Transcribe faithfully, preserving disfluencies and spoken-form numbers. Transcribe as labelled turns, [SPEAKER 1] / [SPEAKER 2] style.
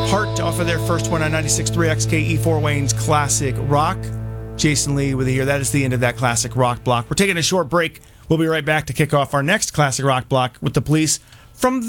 [SPEAKER 1] Heart off of their first one on ninety-six point three X K E Fort Wayne's Classic Rock. Jason Lee with you here. That is the end of that Classic Rock block. We're taking a short break. We'll be right back to kick off our next Classic Rock block with the Police from